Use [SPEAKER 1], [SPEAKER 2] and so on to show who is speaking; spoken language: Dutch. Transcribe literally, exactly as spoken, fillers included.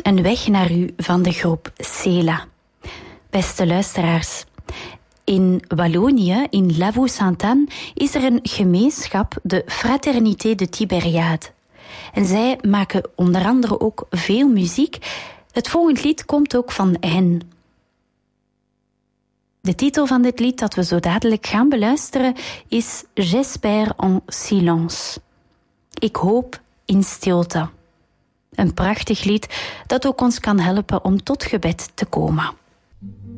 [SPEAKER 1] Een weg naar u van de groep Sela. Beste luisteraars, in Wallonië, in Lavaux-Sainte-Anne, is er een gemeenschap, de Fraternité de Tibériade. En zij maken onder andere ook veel muziek. Het volgende lied komt ook van hen. De titel van dit lied dat we zo dadelijk gaan beluisteren is J'espère en silence. Ik hoop in stilte. Een prachtig lied dat ook ons kan helpen om tot gebed te komen.